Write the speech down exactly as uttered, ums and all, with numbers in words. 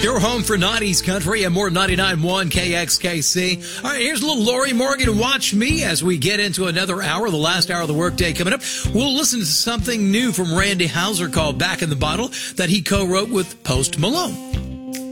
Your home for nineties country and more ninety-nine point one K X K C. All right, here's a little Lori Morgan. Watch me as we get into another hour, the last hour of the workday coming up. We'll listen to something new from Randy Houser called Back in the Bottle that he co-wrote with Post Malone.